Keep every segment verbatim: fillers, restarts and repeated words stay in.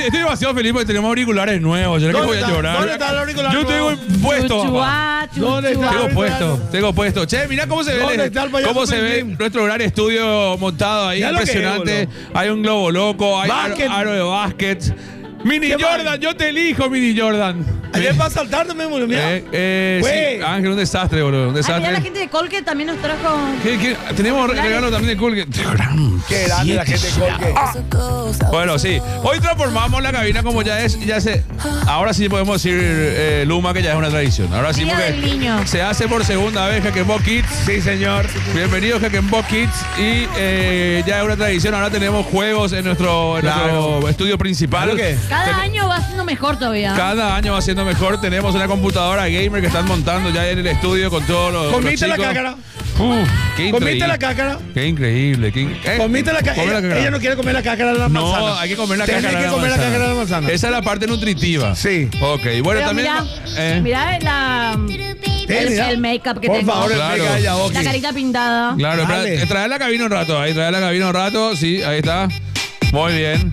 estoy demasiado feliz porque tenemos auriculares nuevos. Yo no voy a está? llorar. ¿Dónde está el auricular Yo tengo nuevo? puesto. Chuchuá, ¿Dónde está? Tengo Ahorita puesto, no. tengo puesto. Che, mirá cómo se ve, ¿Dónde está el payaso cómo se ve Pim? nuestro gran estudio montado ahí, Mirá lo que es, impresionante. Hay un globo loco, hay aro, Básquet. aro de básquet. Mini ¿Qué Jordan, más? yo te elijo, Mini Jordan. Ayer va a saltar también, boludo. Mira. Eh, eh, Güey. sí, Ángel, un desastre, boludo. Un Ah, mirá, desastre. la gente de Colque también nos trajo. ¿Qué, qué? Tenemos regalo también de Colgate. Qué grande la gente de Colque. Bueno, sí. Hoy transformamos la cabina como ya es, ya se. Ahora sí podemos decir eh, Luma que ya es una tradición. Ahora sí, Día porque del niño. se hace por segunda vez Jaquembo Kids. Sí, señor. Bienvenidos Jaquembo Kids y eh, ya es una tradición. Ahora tenemos juegos en nuestro, en Claro. nuestro estudio principal. ¿Claro que? Cada Ten- año va siendo mejor todavía. Cada año va siendo mejor. Tenemos una computadora gamer que están montando ya en el estudio con todos los. Comiste los la chicos. cácara. Uf, qué Comiste increíble. la cácara. Qué increíble. Qué in- eh, Comiste la cácara. come la Ella, cácara. ella no quiere comer la cácara de la manzana. No, hay que comer la Tenés cácara de que la comer la manzana. cácara de la manzana. Esa es la parte nutritiva. Sí. Ok, bueno, Pero también. mirá, eh, mirá la, el, mira. el make-up que Por tengo. favor, el Claro. mega de Yaoki. La carita pintada. Claro, espera, Dale. eh, trae la cabina un rato, ahí, trae la cabina un rato, sí, ahí está. Muy bien.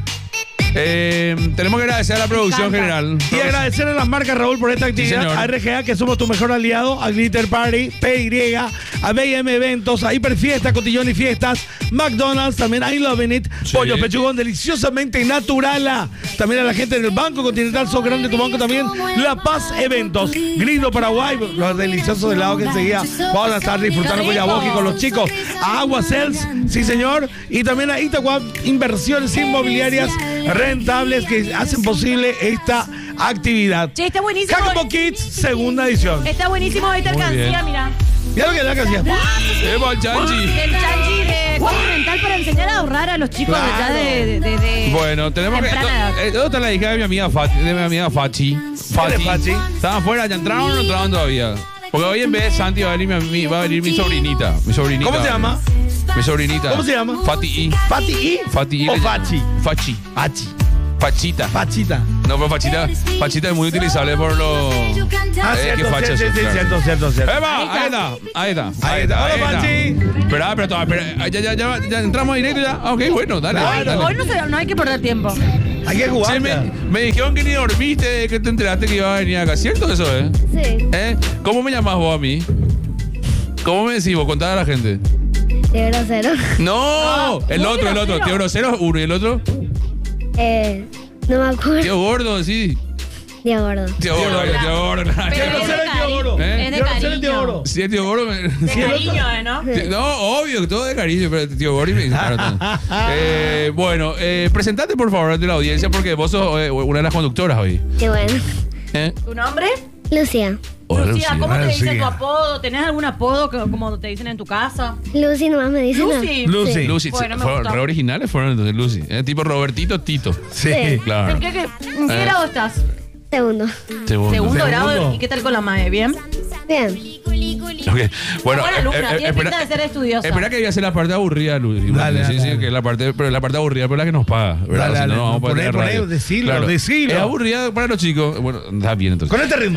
Eh, tenemos que agradecer a la producción encanta. general. Y agradecer a las marcas, Raúl, por esta actividad. señor. A R G A, que somos tu mejor aliado. A Glitter Party, P Y, a B M Eventos, a Hiperfiesta, Cotillón y Fiestas, McDonald's, también a I Lovin' It, Sí. Pollo Pechugón, deliciosamente natural. También a la gente del Banco Continental, Sos Grande tu Banco también. La Paz Eventos, Grillo Paraguay, los deliciosos helados que enseguida vamos a estar disfrutando con Yaboki, con los chicos. A Agua Cells, sí señor. Y también a Itaqua Inversiones Inmobiliarias Rentables que hacen posible esta actividad. Che, está buenísimo. Jacobo Kids, segunda edición. Está buenísimo esta Muy alcancía, bien. mira. Mira lo que es la canción. Eva Chanchi. Del chanchi de Continental para enseñar a ahorrar a los chicos Claro. ya de, de, de, de Bueno, tenemos que. temprana edad. eh, ¿Dónde está la hija de mi amiga Fati? De mi amiga Fachi. Fati. Fachi? Estaban afuera, ¿ya entraron o no entraron todavía? Porque hoy en vez de Santi va a venir mi, mi- va a venir mi sobrinita. Mi sobrinita. ¿Cómo se llama? Mi sobrinita. ¿Cómo se llama? Fati I. ¿Fati I? Fati I. ¿O le llama. Fachi? Fachi. Fachi. Fachita. Fachita. No, pero Fachita, Fachita es muy utilizable por los. Ah, Eh, cierto, qué facha sí, sí, sos, sí, claro. cierto, cierto, cierto. ¡Eva! Ahí Ahí está. está, ahí está. Ahí está. Hola, está. Fachi. Espera, pero todavía, espera, ya, ya, ya, ya entramos directo ya. Ah, ok, bueno, dale. Claro. dale. Hoy no, se- no hay que perder tiempo. Hay que Sí, jugar. me, me dijeron que ni dormiste, que te enteraste que iba a venir acá. ¿Cierto eso, eh? Sí, ¿Eh? ¿Cómo me llamás vos a mí? ¿Cómo me decís vos? Contad a la gente. de grosero. ¡No! el muy otro, el otro. grosero. Tío grosero, uno. ¿Y el otro? Eh, no me acuerdo. Tío gordo, sí. Tío gordo. Tío gordo, gordo. tío gordo. Pero Tío es de grosero, tío cariño. gordo. ¿Eh? Es de Tío grosero, tío cariño. gordo. Sí, tío gordo. me- De cariño, ¿eh, ¿no? Sí, no, obvio, todo de cariño, pero tío Gori me claro, todo. eh, Bueno, eh, presentate por favor ante la audiencia porque vos sos eh, una de las conductoras hoy. Qué bueno. ¿Eh? ¿Tu nombre? Lucía. Hola, Lucía, ¿cómo te Lucía. dicen tu apodo? ¿Tenés algún apodo que- como te dicen en tu casa? Lucy nomás me dice. no. Lucy. Lucy. Lucy, Bueno, sí, me fueron gustó. re originales fueron entonces Lucy. Eh, tipo Robertito Tito. Sí. Sí. Claro. ¿En qué, qué- en qué Eh. grado estás? Segundo. Segundo. Segundo grado. Segundo. ¿Y qué tal con la MAE? ¿Bien? Bien. Ok. Bueno, Buena eh, alumna, eh, tiene espera, pinta de ser estudiosa. espera que voy a hacer la parte aburrida, Lucy. Dale, sí, dale, sí, dale. que es la parte, pero la parte aburrida pero la que nos paga, ¿verdad? Dale, Si no, dale. no vamos a poder Poné, tener poné, radio. decilo, decilo. Es aburrida para los chicos. Bueno, está bien entonces. Con este ritmo.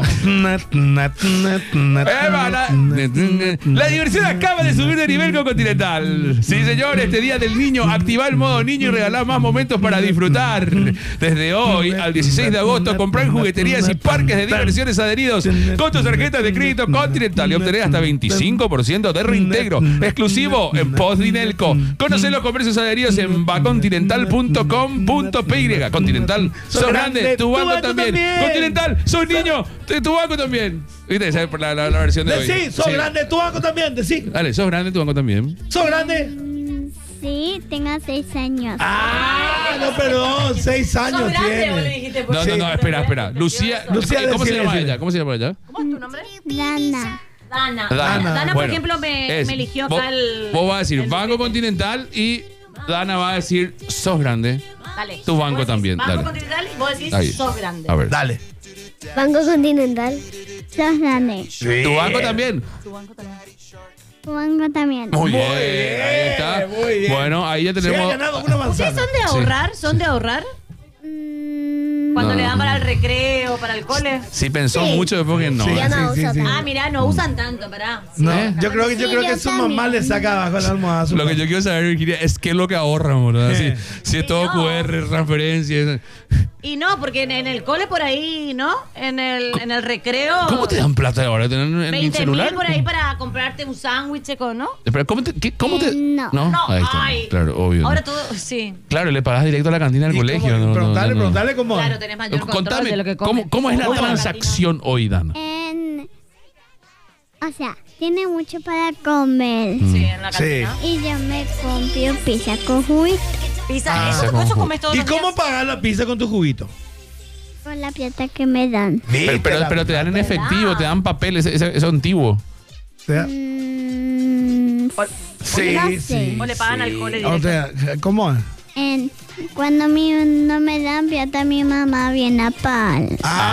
Eva, la, la diversión acaba de subir de nivel con Continental. Sí, señor, este día del niño, activa el modo niño y regalar más momentos para disfrutar. Desde hoy al dieciséis de agosto, comprar en jugueterías y parques de diversiones adheridos con tus tarjetas de crédito Continental y obtener hasta veinticinco por ciento de reintegro exclusivo en Postdinelco. Conoce los comercios adheridos en bacontinental punto com punto p y. Continental, sos grande, tu banco también. Continental, sos niño, tu banco también. ¿Viste? Esa es la, la, la versión de hoy. Decí, sos Sí. grande, tu banco también, decí. Dale, sos grande, tu banco también. ¿Sos grande? Sí, tengo seis años. Ah, no, perdón, seis años ¿Sos grande o le tiene. dijiste? por No, no, sí? no, espera, espera. Lucía, Lucía, ¿cómo se decile, llama decile. ella? ¿Cómo se llama ella? ¿Cómo es tu nombre? Dana. Dana. Dana. Dana, por Bueno, ejemplo, me, es- me eligió vos, acá el... Vos vas a decir el Banco suplente. Continental y Dana va a decir sos grande. Dale. Tu banco Vos decís también, Banco dale. Continental y vos decís Ahí. sos grande. A ver. Dale. Banco Continental. Sos grande. ¿Tu banco también? Tu banco también. Tu banco también. Muy bien, Muy bien, ahí está. muy bien. Bueno, ahí ya Se ha tenemos. ganado una ¿Ustedes manzana. son de ahorrar? ¿Son de ahorrar? Mm, Cuando No. le dan para el recreo, para el cole. Sí pensó Sí. mucho después que no. Sí. yo no sí, uso sí. tanto. Ah, mirá, no usan tanto, pará. No, ¿Eh? yo creo que yo Sí, creo que yo su también. mamá le saca bajo la almohada. su Lo que mamá. yo quiero saber, Virginia, es qué es lo que ahorran, ¿verdad? Si, Eh. si es todo no. Q R, transferencias. Y no, porque en, en el cole por ahí, ¿no? En el, en el recreo. ¿Cómo te dan plata ahora? ¿Te dan en el veinte celular? mil por ahí para comprarte un sándwich, con, ¿no? Espera, ¿cómo te...? qué- cómo te... Eh, no. No, No, ahí está. ay. Claro, obvio. Ahora no. todo, sí. Claro, le pagas directo a la cantina del ¿Y colegio. cómo? no, no, preguntale, no, no. preguntale cómo. Claro, tenés mayor control Contame, de lo que ¿cómo, comes. ¿cómo es la ¿Cómo transacción hoy, Dana? En, o sea, tiene mucho para comer. Sí, en la Sí. cantina. Y yo me compro pizza con juguito Pizza, Ah. eso, Pizza eso con comes todos ¿Y los cómo días. pagar la pizza con tu juguito? con la plata que me dan. Pero, pero, pero te dan en efectivo, te dan papeles, eso eso es antiguo. O sea, Mm, sí, no sé. sí. O le pagan al cole O directo. sea, ¿cómo es? en, cuando mi, no me dan plata, mi mamá viene a pagar.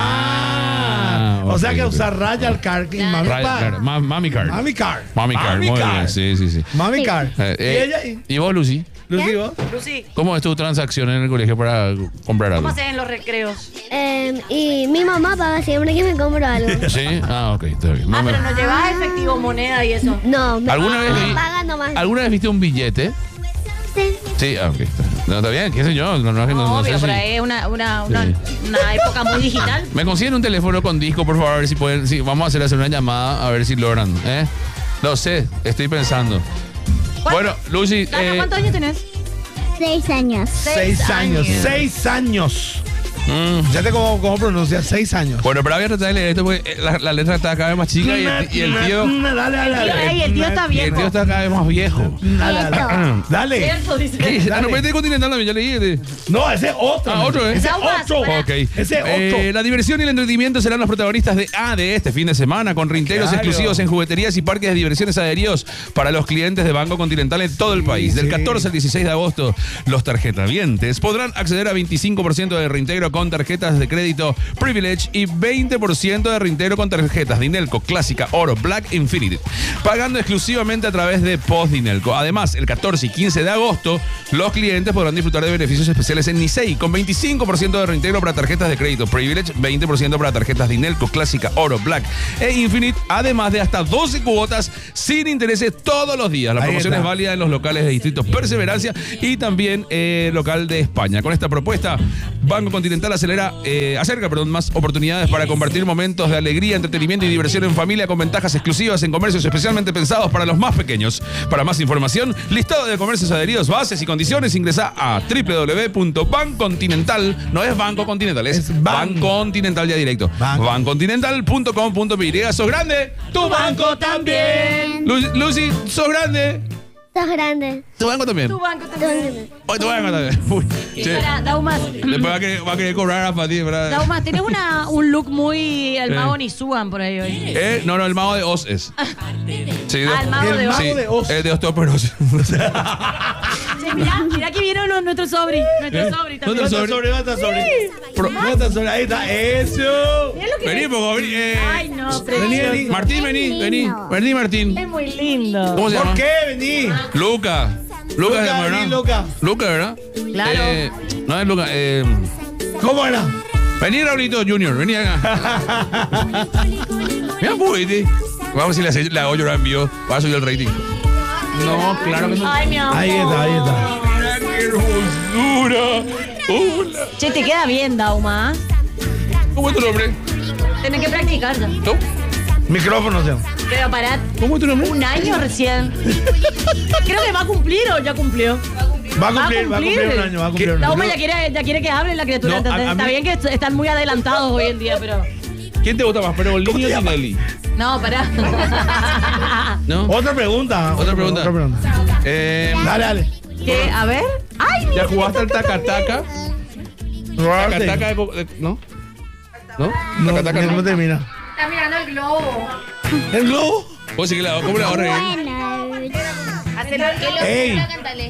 Ah, Ah, o sea ok, que ok. usar raya al car y mami Right, car. claro. Ma- Mami card. Mami car. Mami card, muy bien. Sí, sí, sí. Mami Sí. car. Eh, ¿Y eh, ella? ¿Y- ¿Y vos, Lucy? Lucy, vos? Lucy, ¿Cómo es tu transacción en el colegio para comprar algo? ¿cómo haces en los recreos? Em, y mi mamá paga siempre que me compro algo. ¿Sí? Ah, ok, está bien. Ah, No me- pero no llevas efectivo, moneda y eso. No, me, ¿Alguna vez me vi- paga nomás. ¿Alguna vez viste un billete? Sí. Sí, ah, ok. Está, no, está bien, qué sé yo. No, no, no, no Obvio, sé por si- ahí es una, una, una, Sí. una época muy digital. Me consiguen un teléfono con disco, por favor, a ver si pueden. Sí, vamos a hacer, hacer una llamada a ver si logran. ¿eh? No sé, estoy pensando. ¿Cuánto- Bueno, Lucy. Dana, eh, ¿cuántos años tenés? Seis años. Seis años. Seis años. mm, Fíjate cómo, cómo pronuncia, seis años. bueno, pero voy a tratar de leer esto porque eh, la, la letra está cada vez más chica y el, y el tío. Dale, dale, El tío, dale. ey, el tío está Y el tío viejo. está cada vez más viejo. Dale, dale. Dale. Cierto, dice. ¿Qué? Ah, Dale. no, pero este continental también, ya leí. este. No, ese es otro. Ah, otro, ¿eh? Ese es Saumas, otro. pará. Ok. Ese es otro. Eh, la diversión y el entretenimiento serán los protagonistas de A de este fin de semana, con reintegros Claro. exclusivos en jugueterías y parques de diversiones adheridos para los clientes de Banco Continental en todo el país. Del sí. catorce al dieciséis de agosto, los tarjetavientes podrán acceder a veinticinco por ciento de reintegro con tarjetas de crédito Privilege y veinte por ciento de reintegro con tarjetas Dinelco Clásica, Oro, Black, Infinity, pagando exclusivamente a través de Post Dinelco. Además, el catorce y quince de agosto, los clientes podrán disfrutar de beneficios especiales en Nisei, con veinticinco por ciento de reintegro para tarjetas de crédito Privilege, veinte por ciento para tarjetas Dinelco Clásica, Oro, Black e Infinite, además de hasta doce cuotas sin intereses todos los días. La Ahí promoción está. es válida en los locales de distritos Perseverancia y también eh, local de España. Con esta propuesta, Banco Continental acelera, eh, acerca perdón, más oportunidades para compartir momentos de alegría, entretenimiento y diversión en familia con ventajas exclusivas en comercios especialmente pensados para los más pequeños. Para más información, listado de comercios adheridos, bases y condiciones, ingresa a w w w punto bancontinental, no es Banco Continental, es, Es Ban- Bancontinental ya directo. Ban- bancontinental punto com punto p y. ¿Sos grande? ¡Tu banco también! Lu- Lucy, ¿sos grande? Sos grande. ¿Tu banco también? Tu banco también. Hoy tu banco también. Uy, che. Espera, Daumas. Después va a querer, va a querer cobrar a Pati, ¿verdad? Daumas, tenés una, un look muy el Sí. mago Nizuan por ahí hoy. Eh, no, no, el mago de Oz es. Sí, Ah, el mago El de Oz. mago de Oz. Es de osteoporosis. Che, mirá, mirá que viene uno- nuestro sobri. Nuestro sobri también. ¿Dónde ¿Cuántas sobre? ¿Cuántas sobre? ¿Cuántas sobre? Ahí está. Eso. Mirá lo que Vení, es. poco, vení. eh. Ay, no, Vení, precioso. vení. Martín, vení, vení. Vení, Martín. Es muy lindo. ¿Cómo se llama? ¿Por qué vení? Luca. Luca, se llama, vení, ¿verdad? Luca. Luca, ¿verdad? Claro. Eh, no es Luca. Eh, ¿Cómo era? vení, Raulito Junior. Vení acá. Mira, pues, vamos a ver si le, le hago llorar en vivo. Va a subir el rating. No, claro que no. Ay, mi amor. Ahí está, ahí está. Mira qué hermosura. Hola. Che, te queda bien, Dauma. ¿Cómo es tu nombre? Tenés que practicar ya. ¿No? Micrófono, Seba. Pero pará, ¿Cómo es tu nombre? un año recién. Creo que va a cumplir o ya cumplió. Va a cumplir, va a cumplir un año, va a cumplir un año. Dauma ya quiere, ya quiere que hable la criatura. No, ¿entendés? a- a Está mí- bien que est- están muy adelantados hoy en día, pero. ¿Quién te gusta más, pero Bolini o Tinelli? No, pará. ¿No? Otra pregunta. Otra pregunta. Otra pregunta. Eh, Dale, dale. ¿Qué? A ver. Ay, ¿Ya mira, jugaste al toca taca-taca? Robarte. ¿Taca-taca de co- de- ¿No? ¿No? No, ¿Taca-taca mira no? cómo termina. Está mirando el globo. ¿El globo? ¿Vos sí que le hago? ¿Cómo le hago reír? Buenas. Hacelo el globo. Ey. Cántale.